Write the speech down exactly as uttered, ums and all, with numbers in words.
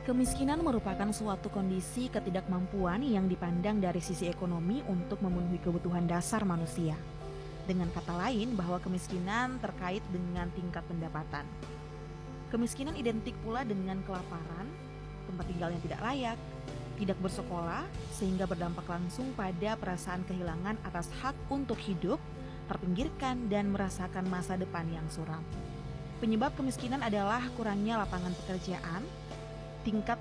Kemiskinan merupakan suatu kondisi ketidakmampuan yang dipandang dari sisi ekonomi untuk memenuhi kebutuhan dasar manusia. Dengan kata lain, bahwa kemiskinan terkait dengan tingkat pendapatan. Kemiskinan identik pula dengan kelaparan, tempat tinggal yang tidak layak, tidak bersekolah, sehingga berdampak langsung pada perasaan kehilangan atas hak untuk hidup, terpinggirkan, dan merasakan masa depan yang suram. Penyebab kemiskinan adalah kurangnya lapangan pekerjaan, tingkat